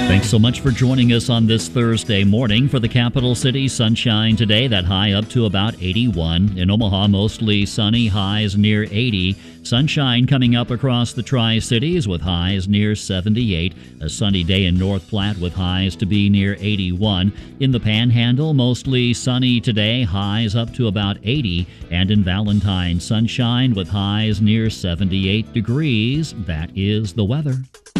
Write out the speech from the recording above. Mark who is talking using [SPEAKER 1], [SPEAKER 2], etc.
[SPEAKER 1] Thanks so much for joining us on this Thursday morning. For the capital city, sunshine today, that high up to about 81. In Omaha, mostly sunny, highs near 80. Sunshine coming up across the Tri-Cities with highs near 78. A sunny day in North Platte with highs to be near 81. In the Panhandle, mostly sunny today, highs up to about 80. And in Valentine, sunshine with highs near 78 degrees. That is the weather.